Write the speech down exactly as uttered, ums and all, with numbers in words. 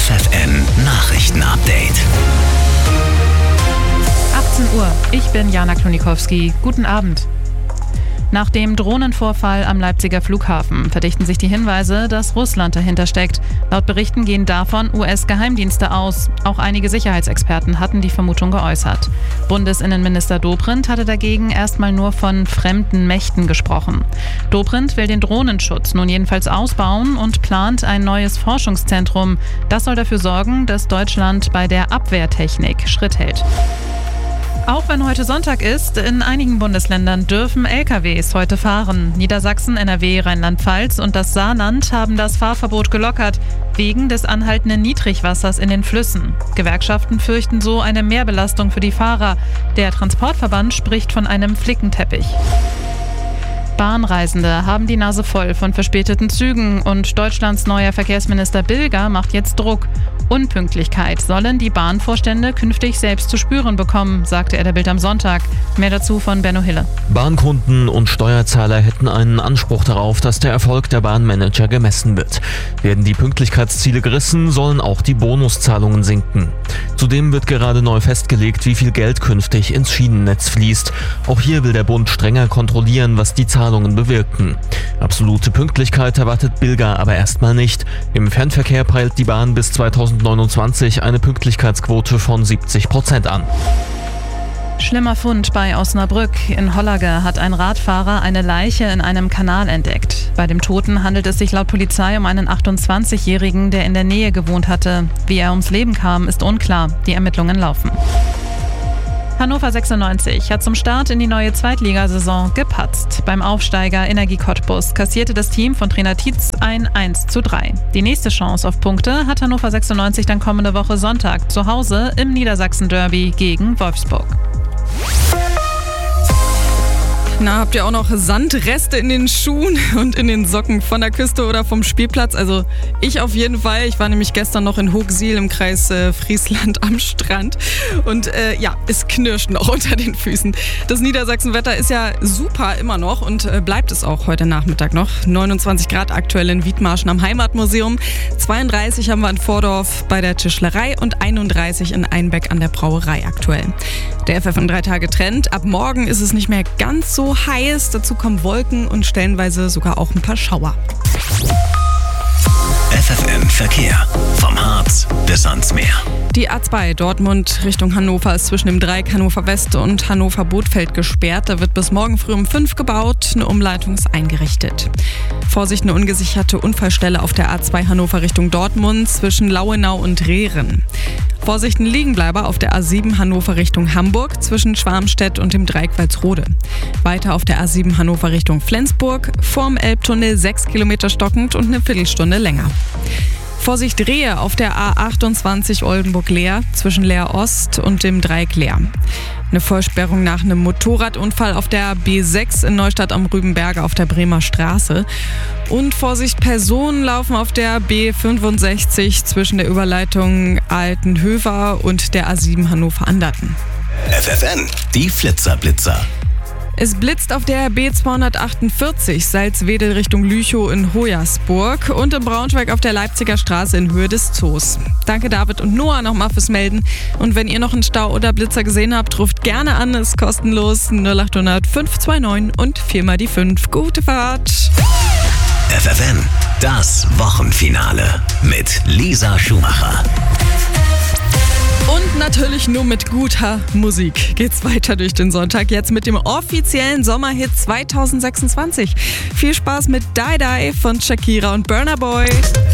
F F N Nachrichten-Update. achtzehn Uhr, ich bin Jana Klonikowski. Guten Abend. Nach dem Drohnenvorfall am Leipziger Flughafen verdichten sich die Hinweise, dass Russland dahinter steckt. Laut Berichten gehen davon U S-Geheimdienste aus. Auch einige Sicherheitsexperten hatten die Vermutung geäußert. Bundesinnenminister Dobrindt hatte dagegen erstmal nur von fremden Mächten gesprochen. Dobrindt will den Drohnenschutz nun jedenfalls ausbauen und plant ein neues Forschungszentrum. Das soll dafür sorgen, dass Deutschland bei der Abwehrtechnik Schritt hält. Auch wenn heute Sonntag ist, in einigen Bundesländern dürfen L K Ws heute fahren. Niedersachsen, N R W, Rheinland-Pfalz und das Saarland haben das Fahrverbot gelockert, wegen des anhaltenden Niedrigwassers in den Flüssen. Gewerkschaften fürchten so eine Mehrbelastung für die Fahrer. Der Transportverband spricht von einem Flickenteppich. Bahnreisende haben die Nase voll von verspäteten Zügen und Deutschlands neuer Verkehrsminister Bilger macht jetzt Druck. Unpünktlichkeit sollen die Bahnvorstände künftig selbst zu spüren bekommen, sagte er der Bild am Sonntag. Mehr dazu von Benno Hille. Bahnkunden und Steuerzahler hätten einen Anspruch darauf, dass der Erfolg der Bahnmanager gemessen wird. Werden die Pünktlichkeitsziele gerissen, sollen auch die Bonuszahlungen sinken. Zudem wird gerade neu festgelegt, wie viel Geld künftig ins Schienennetz fließt. Auch hier will der Bund strenger kontrollieren, was die Zahlungen bewirken. Absolute Pünktlichkeit erwartet Bilger aber erstmal nicht. Im Fernverkehr peilt die Bahn bis zweitausendneunundzwanzig eine Pünktlichkeitsquote von siebzig Prozent an. Schlimmer Fund bei Osnabrück. In Hollage hat ein Radfahrer eine Leiche in einem Kanal entdeckt. Bei dem Toten handelt es sich laut Polizei um einen achtundzwanzigjährigen, der in der Nähe gewohnt hatte. Wie er ums Leben kam, ist unklar. Die Ermittlungen laufen. Hannover sechsundneunzig hat zum Start in die neue Zweitligasaison gepatzt. Beim Aufsteiger Energie Cottbus kassierte das Team von Trainer Tietz ein eins zu drei. Die nächste Chance auf Punkte hat Hannover sechsundneunzig dann kommende Woche Sonntag zu Hause im Niedersachsen-Derby gegen Wolfsburg. Na, habt ihr auch noch Sandreste in den Schuhen und in den Socken von der Küste oder vom Spielplatz? Also ich auf jeden Fall. Ich war nämlich gestern noch in Hochsiel im Kreis äh, Friesland am Strand. Und äh, ja, es knirscht noch unter den Füßen. Das Niedersachsenwetter ist ja super immer noch und äh, bleibt es auch heute Nachmittag noch. neunundzwanzig Grad aktuell in Wiedmarschen am Heimatmuseum. zweiunddreißig haben wir in Vordorf bei der Tischlerei und einunddreißig in Einbeck an der Brauerei aktuell. Der F F N drei Tage Trend. Ab morgen ist es nicht mehr ganz so heiß. Dazu kommen Wolken und stellenweise sogar auch ein paar Schauer. F F N Verkehr. Vom Harz bis ans Meer. Die A zwei Dortmund Richtung Hannover ist zwischen dem Dreieck Hannover West und Hannover Bothfeld gesperrt. Da wird bis morgen früh um fünf gebaut. Eine Umleitung ist eingerichtet. Vorsicht, eine ungesicherte Unfallstelle auf der A zwei Hannover Richtung Dortmund zwischen Lauenau und Rehren. Vorsicht, ein Liegenbleiber auf der A sieben Hannover Richtung Hamburg zwischen Schwarmstedt und dem Dreieck Walsrode. Weiter auf der A sieben Hannover Richtung Flensburg, vorm Elbtunnel sechs Kilometer stockend und eine Viertelstunde länger. Vorsicht, Rehe auf der A achtundzwanzig Oldenburg-Leer zwischen Leer Ost und dem Dreieck Leer. Eine Vollsperrung nach einem Motorradunfall auf der B sechs in Neustadt am Rübenberge auf der Bremer Straße. Und Vorsicht, Personen laufen auf der B fünfundsechzig zwischen der Überleitung Altenhöver und der A sieben Hannover-Anderten. F F N, die Flitzer-Blitzer. Es blitzt auf der B zweihundertachtundvierzig Salzwedel Richtung Lüchow in Hoyersburg und in Braunschweig auf der Leipziger Straße in Höhe des Zoos. Danke David und Noah nochmal fürs Melden. Und wenn ihr noch einen Stau oder Blitzer gesehen habt, ruft gerne an, ist kostenlos null acht hundert fünf zwei neun und viermal die fünf. Gute Fahrt! F F N, das Wochenfinale mit Lisa Schumacher. Und natürlich nur mit guter Musik geht's weiter durch den Sonntag. Jetzt mit dem offiziellen Sommerhit zweitausendsechsundzwanzig. Viel Spaß mit Die Die von Shakira und Burna Boy.